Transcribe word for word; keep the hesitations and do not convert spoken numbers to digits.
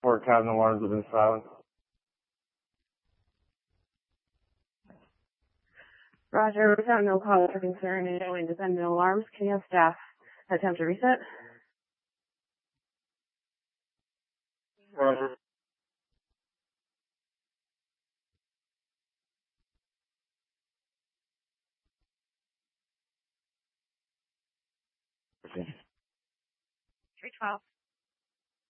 Port cabin alarms have been silent. Roger, we found no cause for concern in showing dependent alarms. Can you have staff attempt to reset? Roger. three twelve.